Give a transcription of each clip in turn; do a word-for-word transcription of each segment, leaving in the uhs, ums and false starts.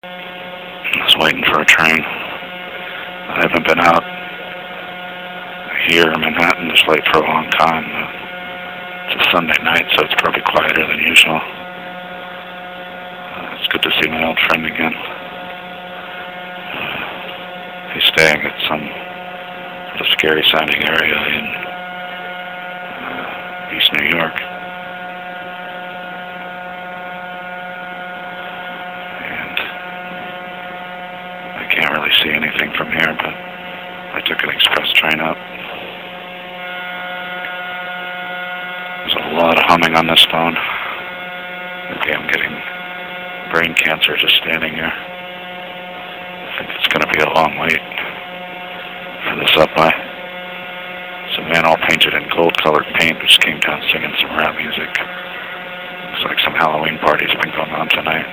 I was waiting for a train. I haven't been out here in Manhattan this late for a long time. It's a Sunday night, so it's probably quieter than usual. Uh, it's good to see my old friend again. Uh, he's staying at some sort of scary-sounding area in uh, East New York. And I can't really see anything from here, but I took an express train up. There's a lot of humming on this phone. Maybe I'm getting brain cancer just standing here. I think it's going to be a long wait for the subway. Some man all painted in gold-colored paint just came down singing some rap music. Looks like some Halloween party's been going on tonight.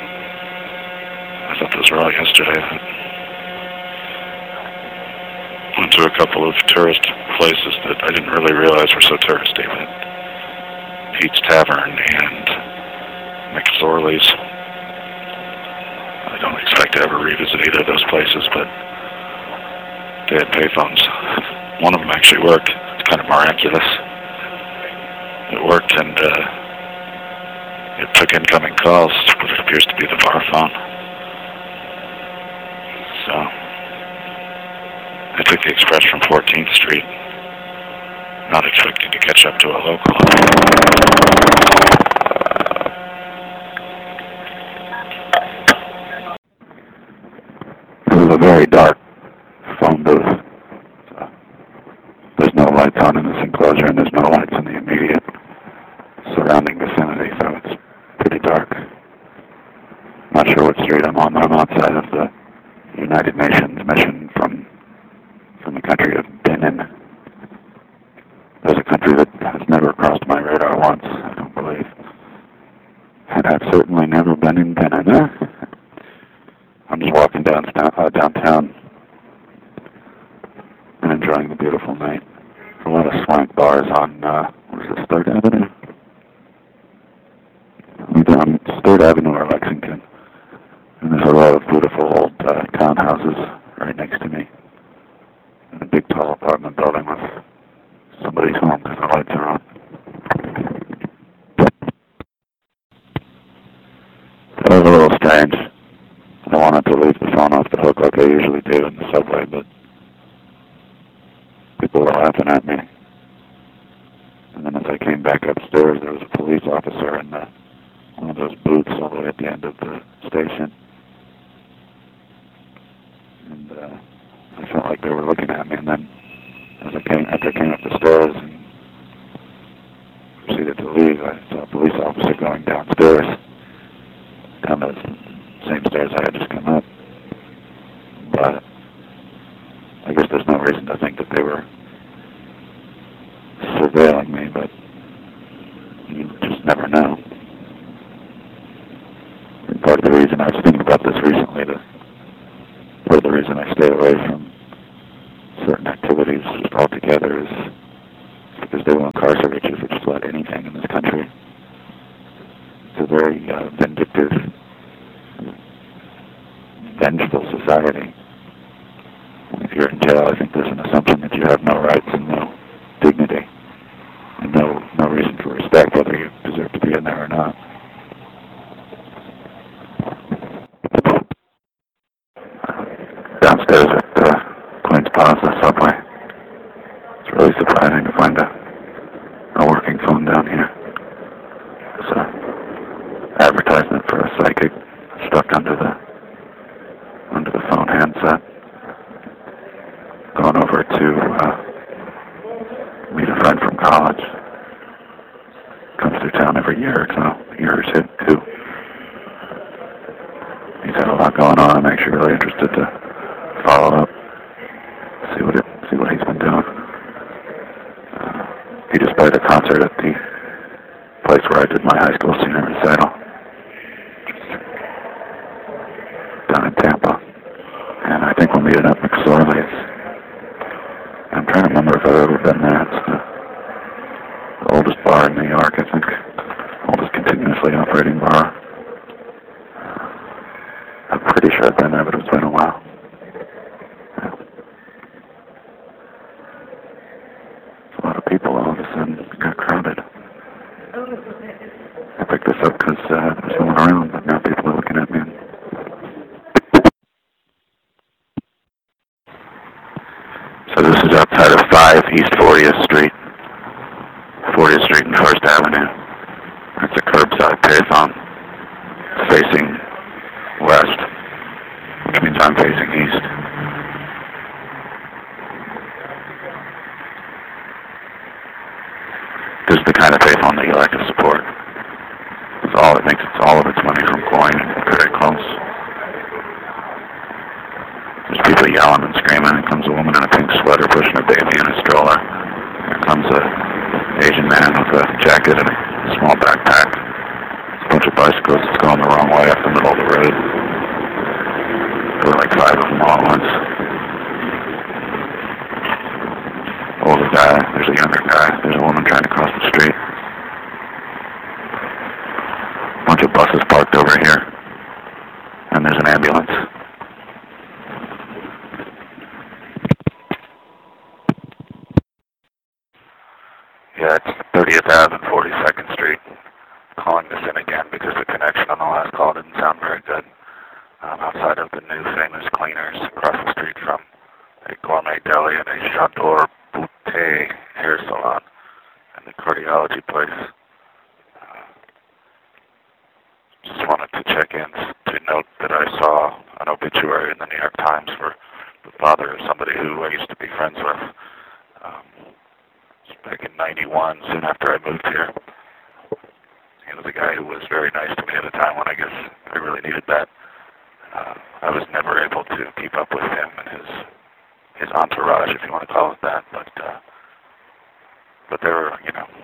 I thought those were all yesterday. But went to a couple of tourist places that I didn't really realize were so touristy, but Pete's Tavern and McSorley's. I don't expect to ever revisit either of those places, but they had payphones. One of them actually worked. It's kind of miraculous. It worked, and uh, it took incoming calls, but it appears to be the bar phone. So I took the express from fourteenth Street, not expecting to catch up to a local. It was a very dark phone booth. So there's no lights on in this enclosure, and there's no lights in the immediate surrounding vicinity, so it's pretty dark. Not sure what street I'm on, but I'm outside of the United Nations mission from from the country of Benin. There's a country that has never crossed my radar once, I don't believe. And I've certainly never been in Benin. I'm just walking down, uh, downtown and enjoying the beautiful night. A lot of swank bars on, uh, what is this, third Avenue? I'm down third Avenue or Lexington. And there's a lot of beautiful old uh, townhouses right next to me. And a big tall apartment building with somebody's home because the lights are on. That was a little strange. I wanted to leave the phone off the hook like I usually do in the subway, but people were laughing at me. And then as I came back upstairs, there was a police officer in the, one of those booths all the way at the end of the station. And uh, I felt like they were looking at me, and then as I came, after I came up the stairs and proceeded to leave, I saw a police officer going downstairs, down the same stairs I had just come up. But I guess there's no reason to think that they were surveilling me, but you just never know. And part of the reason I was thinking about this recently, the, part of the reason I stay away from certain activities altogether is because they will incarcerate you for just about anything in this country. It's a very uh, vindictive, vengeful society. If you're in jail, I think there's an assumption that you have no rights and no dignity and no, no reason for respect, whether you deserve to be in there or not. Downstairs at uh, Queens Plaza subway. It's really surprising to find a, a working phone down here. There's an advertisement for a psychic stuck under the under the phone handset. Going over to uh, meet a friend from college. Comes through town every year, so years hit too. He's had a lot going on. I'm actually really interested to follow up, see what it, see what he's been doing. Uh, he just played a concert at the place where I did my high school senior recital down in Tampa, and I think we're meeting up at McSorley's. I'm trying to remember if I've ever been there. It's the, the oldest bar in New York, I think. Oldest continuously operating bar. I've pretty sure I've been there, but it's been a while. Yeah. A lot of people all of a sudden got crowded. I picked this up because uh, there's no one around, but now people are looking at me. So this is outside of five East fortieth Street. fortieth Street and First Avenue. That's a curbside payphone facing west, which means I'm facing east. This is the kind of payphone that you like to support. It's all it makes. It's all of its money from coin and very close. There's people yelling and screaming. Here comes a woman in a pink sweater pushing a baby in a stroller. Here comes a Asian man with a jacket and a small backpack. There's a bunch of bicycles that's going the wrong way up the middle of the road. There were like five of them all at once. Older guy, there's a younger guy, there's a woman trying to cross the street. A bunch of buses parked over here. And there's an ambulance. Yeah, it's thirtieth Avenue and forty-second Street. Calling this in again because the connection on the last call didn't sound very good. Um, outside of the new famous Cleaners across the street from a gourmet deli and a J'adore Beauté hair salon and the cardiology place. Uh, just wanted to check in to note that I saw an obituary in the New York Times for the father of somebody who I used to be friends with. Um, back in ninety-one, soon after I moved here. He was a guy who was very nice to me at a time when I guess I really needed that. Uh, I was never able to keep up with him and his his entourage, if you want to call it that, but uh, but there were, you know,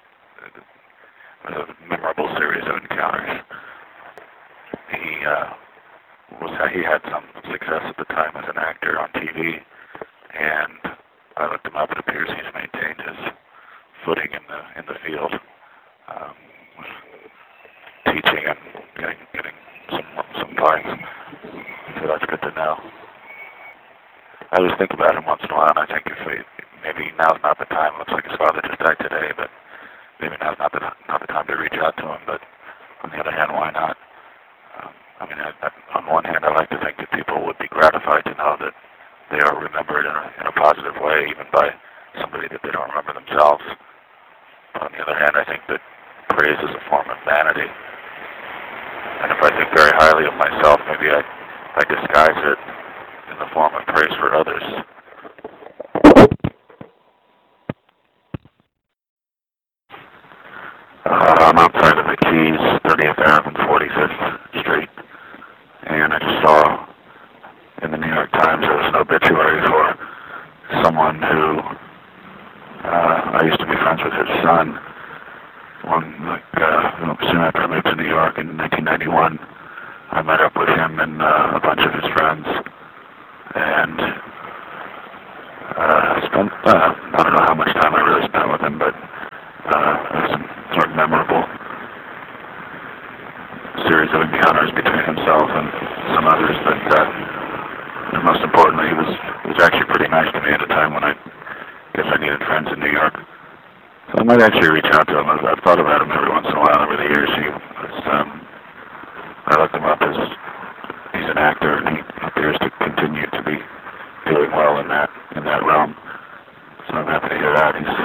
a memorable series of encounters. He uh, was he had some success at the time as an actor on T V, and I looked him up. It appears he's maintained his footing in the in the field, um, teaching and getting getting some some lines. So that's good to know. I always think about him once in a while, and I think if we, maybe now's not the time. It looks like his father just died today, but maybe now's not the not the time to reach out to him. But on the other hand, why not? Um, I mean, I, I, on one hand, I like to think that people would be gratified to know that they are remembered in a, in a positive way, even by somebody that they don't remember themselves. But on the other hand, I think that praise is a form of vanity. And if I think very highly of myself, maybe I, I disguise it in the form of praise for others. Uh, I'm outside of the Keys, thirtieth Avenue and forty-fifth Street, and I just saw in the New York Times there was an obituary for someone who uh, I used to be friends with his son. One, like, uh, soon after I moved to New York in nineteen ninety-one, I met up with him and uh, a bunch of his friends, and uh, spent, uh, I don't know how much time I really spent with him, but uh, it was some sort of memorable series of encounters between himself and some others that, uh, and most importantly, he was, he was actually pretty nice to me at a time when I guess I needed friends in New York. So I might actually reach out to him. I've, I've thought about him every once in a while over the years. He was, um, I looked him up as he's an actor, and he appears to continue to be doing well in that in that realm. So I'm happy to hear that. He's,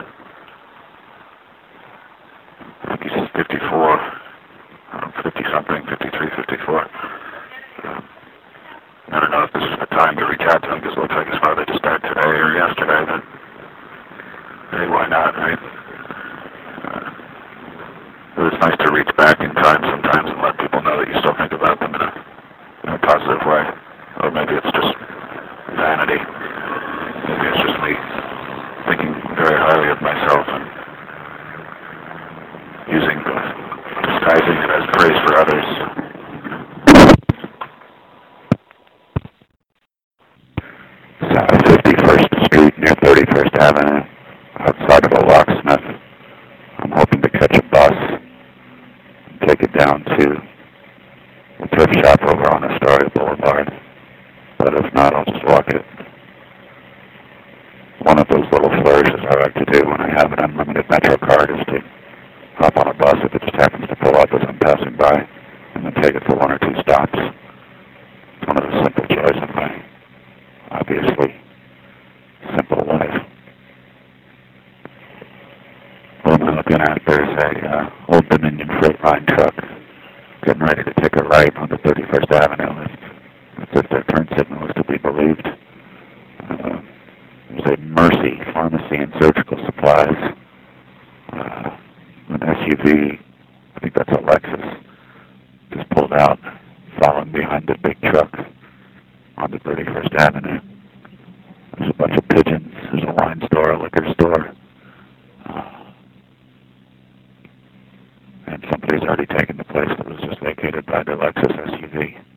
I think he's fifty-four, I don't know, fifty something, fifty-three, fifty-four. Um, I don't know if this is the time to reach out to him because it looks like his father just died today or yesterday, but hey, why not, right? Uh, on Astoria Boulevard. But if not, I'll just walk it. One of those little flourishes I like to do when I have an unlimited Metro card is to hop on a bus if it just happens to pull up as I'm passing by, and then take it for one or two stops. It's one of the simple joys of my obviously simple life. What am I looking at? There's a uh, Old Dominion freight line truck getting ready to take a right onto thirty-first Avenue. If, if their turn signal is to be believed. Uh, there's a Mercy Pharmacy and Surgical Supplies. Uh, an S U V, I think that's a Lexus, just pulled out, following behind the big truck onto thirty-first Avenue. There's a bunch of pigeons. There's a wine store, a liquor store. Uh, and somebody's already taken the place that was just vacated by the Lexus S U V.